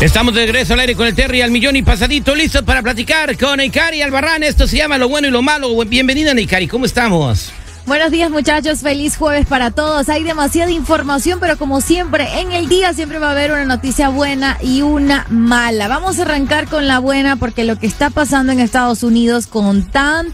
Estamos de regreso al aire con el Terry al millón y pasadito, listos para platicar con Neikari Albarrán. Esto se llama Lo Bueno y Lo Malo. Bienvenida, Neikari, ¿cómo estamos? Buenos días, muchachos, feliz jueves para todos. Hay demasiada información, pero como siempre, en el día siempre va a haber una noticia buena y una mala. Vamos a arrancar con la buena porque lo que está pasando en Estados Unidos con